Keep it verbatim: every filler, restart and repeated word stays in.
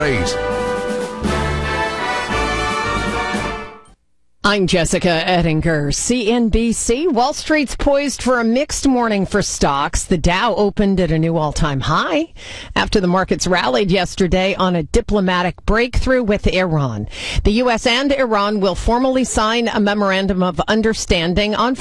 Eight. I'm Jessica Ettinger, C N B C. Wall Street's poised for a mixed morning for stocks. The Dow opened at a new all-time high after the markets rallied yesterday on a diplomatic breakthrough with Iran. The U S and Iran will formally sign a memorandum of understanding on